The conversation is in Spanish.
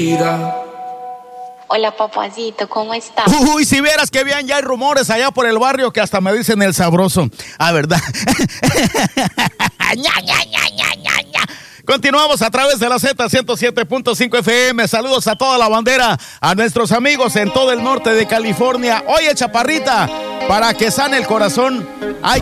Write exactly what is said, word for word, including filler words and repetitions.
vida. Hola, papacito, ¿cómo estás? Uy, si vieras que bien, ya hay rumores allá por el barrio que hasta me dicen el sabroso. Ah, ¿verdad? ña, ña, ña, ña, ña, ña. Continuamos a través de la Z ciento siete punto cinco F M. Saludos a toda la bandera, a nuestros amigos en todo el norte de California. Oye, chaparrita, para que sane el corazón, hay